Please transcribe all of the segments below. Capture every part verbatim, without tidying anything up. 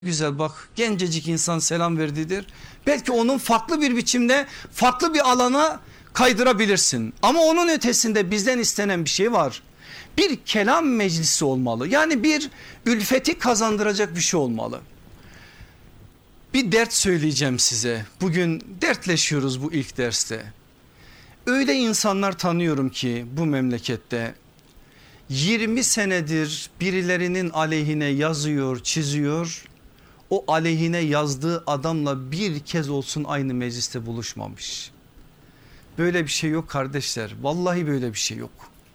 Güzel, bak gencecik insan selam verdidir. Belki onun farklı bir biçimde farklı bir alana kaydırabilirsin. Ama onun ötesinde bizden istenen bir şey var. Bir kelam meclisi olmalı. Yani bir ülfeti kazandıracak bir şey olmalı. Bir dert söyleyeceğim size. Bugün dertleşiyoruz bu ilk derste. Öyle insanlar tanıyorum ki bu memlekette yirmi senedir birilerinin aleyhine yazıyor, çiziyor. O aleyhine yazdığı adamla bir kez olsun aynı mecliste buluşmamış. Böyle bir şey yok kardeşler. Vallahi böyle bir şey yok.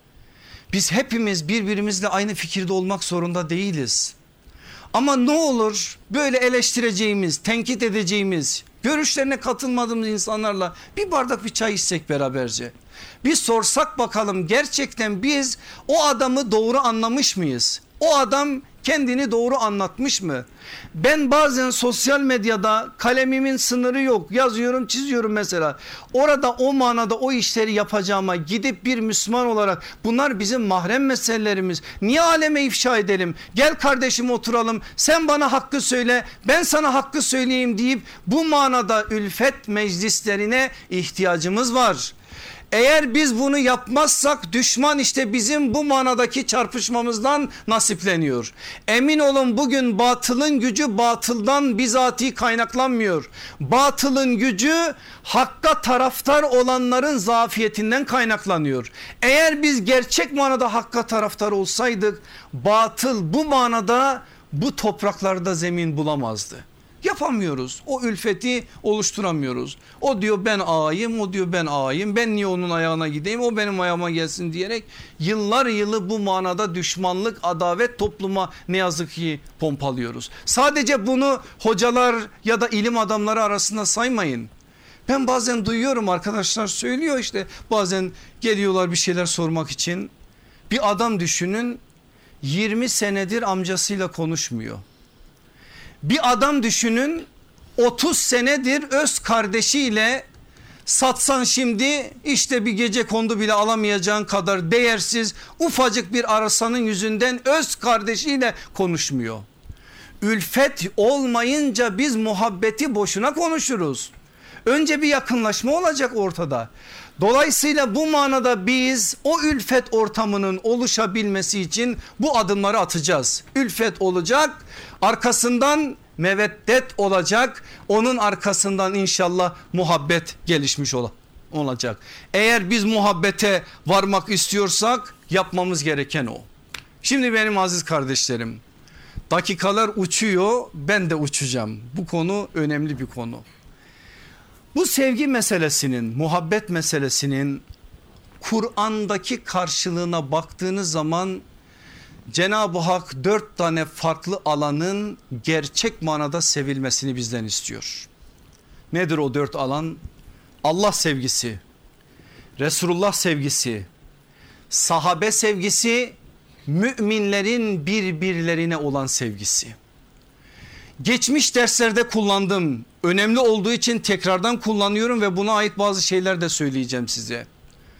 Biz hepimiz birbirimizle aynı fikirde olmak zorunda değiliz. Ama ne olur böyle eleştireceğimiz, tenkit edeceğimiz, görüşlerine katılmadığımız insanlarla bir bardak bir çay içsek beraberce. Bir sorsak bakalım, gerçekten biz o adamı doğru anlamış mıyız? O adam kendini doğru anlatmış mı? Ben bazen sosyal medyada kalemimin sınırı yok, yazıyorum, çiziyorum mesela. Orada o manada o işleri yapacağıma gidip bir Müslüman olarak bunlar bizim mahrem meselelerimiz, niye aleme ifşa edelim? Gel kardeşim oturalım, sen bana hakkı söyle, ben sana hakkı söyleyeyim deyip bu manada ülfet meclislerine ihtiyacımız var. Eğer biz bunu yapmazsak düşman işte bizim bu manadaki çarpışmamızdan nasipleniyor. Emin olun bugün batılın gücü batıldan bizatihi kaynaklanmıyor. Batılın gücü hakka taraftar olanların zafiyetinden kaynaklanıyor. Eğer biz gerçek manada hakka taraftar olsaydık batıl bu manada bu topraklarda zemin bulamazdı. Yapamıyoruz, o ülfeti oluşturamıyoruz. O diyor ben ağayım, o diyor ben ağayım, ben niye onun ayağına gideyim, o benim ayağıma gelsin diyerek yıllar yılı bu manada düşmanlık, adavet topluma ne yazık ki pompalıyoruz. Sadece bunu hocalar ya da ilim adamları arasında saymayın. Ben bazen duyuyorum, arkadaşlar söylüyor, işte bazen geliyorlar bir şeyler sormak için. Bir adam düşünün, yirmi senedir amcasıyla konuşmuyor. Bir adam düşünün, otuz senedir öz kardeşiyle satsan şimdi işte bir gecekondu bile alamayacağın kadar değersiz ufacık bir arasanın yüzünden öz kardeşiyle konuşmuyor. Ülfet olmayınca biz muhabbeti boşuna konuşuruz. Önce bir yakınlaşma olacak ortada. Dolayısıyla bu manada biz o ülfet ortamının oluşabilmesi için bu adımları atacağız. Ülfet olacak, arkasından meveddet olacak, onun arkasından inşallah muhabbet gelişmiş olacak. Eğer biz muhabbete varmak istiyorsak yapmamız gereken o. Şimdi benim aziz kardeşlerim, dakikalar uçuyor, ben de uçacağım. Bu konu önemli bir konu. Bu sevgi meselesinin, muhabbet meselesinin Kur'an'daki karşılığına baktığınız zaman Cenab-ı Hak dört tane farklı alanın gerçek manada sevilmesini bizden istiyor. Nedir o dört alan? Allah sevgisi, Resulullah sevgisi, sahabe sevgisi, müminlerin birbirlerine olan sevgisi. Geçmiş derslerde kullandım. Önemli olduğu için tekrardan kullanıyorum ve buna ait bazı şeyler de söyleyeceğim size.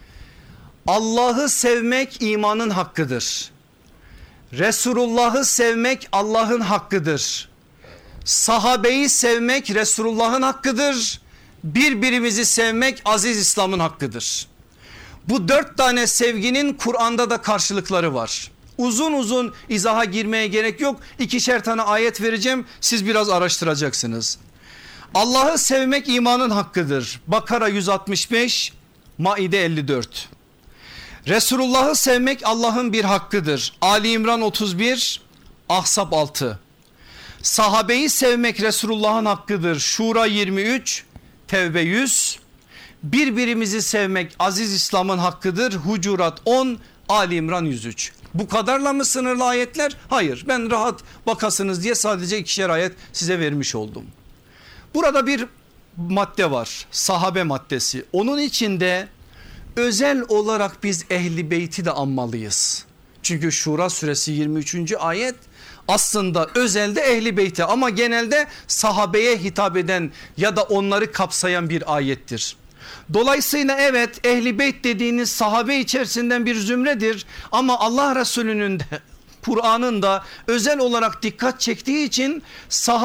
Allah'ı sevmek imanın hakkıdır. Resulullah'ı sevmek Allah'ın hakkıdır. Sahabeyi sevmek Resulullah'ın hakkıdır. Birbirimizi sevmek aziz İslam'ın hakkıdır. Bu dört tane sevginin Kur'an'da da karşılıkları var. Uzun uzun izaha girmeye gerek yok. İkişer tane ayet vereceğim, siz biraz araştıracaksınız. Allah'ı sevmek imanın hakkıdır. Bakara yüz altmış beş, Maide elli dört. Resulullah'ı sevmek Allah'ın bir hakkıdır. Ali İmran otuz bir, Ahzab altı. Sahabeyi sevmek Resulullah'ın hakkıdır. Şura yirmi üç, Tevbe yüz. Birbirimizi sevmek aziz İslam'ın hakkıdır. Hucurat on, Ali İmran yüz üç. Bu kadarla mı sınırlı ayetler? Hayır, ben rahat bakasınız diye sadece ikişer ayet size vermiş oldum. Burada bir madde var, sahabe maddesi. Onun içinde özel olarak biz Ehli Beyt'i de anmalıyız. Çünkü Şura suresi yirmi üçüncü ayet aslında özelde Ehli Beyt'e ama genelde sahabeye hitap eden ya da onları kapsayan bir ayettir. Dolayısıyla evet, Ehli Beyt dediğiniz sahabe içerisinden bir zümredir ama Allah Resulü'nün de Kur'an'ın da özel olarak dikkat çektiği için sahabe